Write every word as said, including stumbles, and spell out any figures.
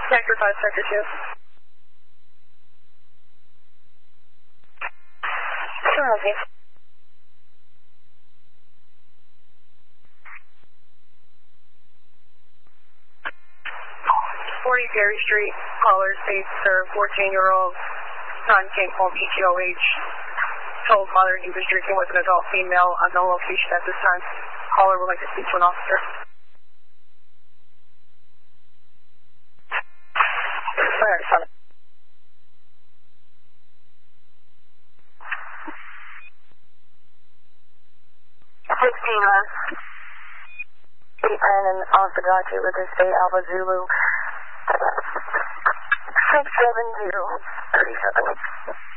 Sector five, Sector two. Sure, okay. forty Perry Street, caller states her fourteen-year-old son came home P T O H. Told mother he was drinking with an adult female, unknown location at this time. Caller would like to speak to an officer. Alright, son. sixteen months. Eight Brandon Alpha with the state Alpha Zulu. six seven zero thirty-seven.